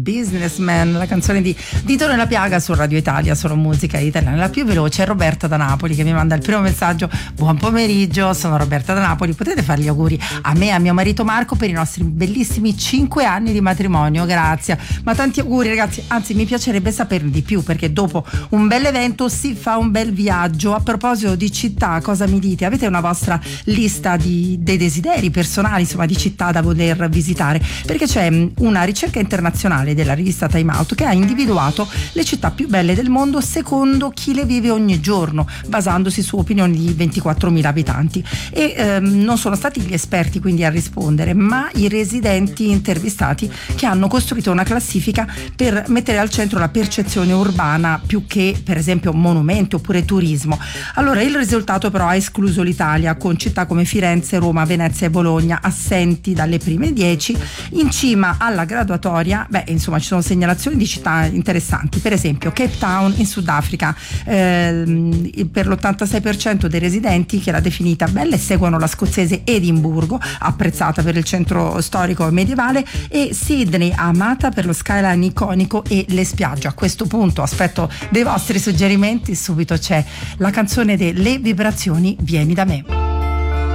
Businessman, la canzone di Tito La Piaga su Radio Italia, solo musica italiana. La più veloce è Roberta da Napoli che mi manda il primo messaggio: buon pomeriggio, sono Roberta da Napoli, potete fare gli auguri a me e a mio marito Marco per i nostri bellissimi 5 anni di matrimonio. Grazie, ma tanti auguri ragazzi, anzi mi piacerebbe saperne di più, perché dopo un bel evento si fa un bel viaggio. A proposito di città, cosa mi dite? Avete una vostra lista dei desideri personali, insomma, di città da voler visitare? Perché c'è una ricerca internazionale della rivista Time Out che ha individuato le città più belle del mondo secondo chi le vive ogni giorno, basandosi su opinioni di 24.000 abitanti, e non sono stati gli esperti quindi a rispondere, ma i residenti intervistati, che hanno costruito una classifica per mettere al centro la percezione urbana più che per esempio monumenti oppure turismo. Allora il risultato però ha escluso l'Italia, con città come Firenze, Roma, Venezia e Bologna assenti dalle prime 10. In cima alla graduatoria, insomma, ci sono segnalazioni di città interessanti, per esempio Cape Town in Sudafrica, per l'86% dei residenti che l'ha definita bella, e seguono la scozzese Edimburgo, apprezzata per il centro storico medievale, e Sydney, amata per lo skyline iconico e le spiagge. A questo punto aspetto dei vostri suggerimenti, subito c'è la canzone delle Vibrazioni, Vieni da me.